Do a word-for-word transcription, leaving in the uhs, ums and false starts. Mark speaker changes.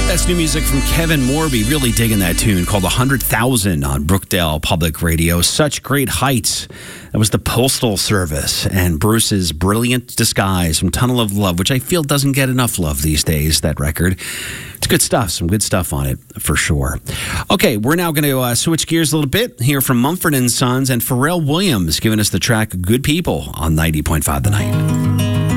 Speaker 1: That's new music from Kevin Morby. Really digging that tune called one hundred thousand on Brookdale Public Radio. Such great heights. That was the Postal Service and Bruce's Brilliant Disguise from Tunnel of Love, which I feel doesn't get enough love these days, that record. It's good stuff. Some good stuff on it, for sure. Okay, we're now going to uh, switch gears a little bit, hear from Mumford and Sons and Pharrell Williams giving us the track Good People on ninety point five The Night.